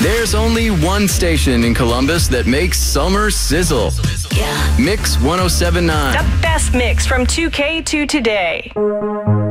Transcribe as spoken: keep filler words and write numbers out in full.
There's only one station in Columbus that makes summer sizzle. Yeah. Mix one oh seven point nine. The best mix from two K to today.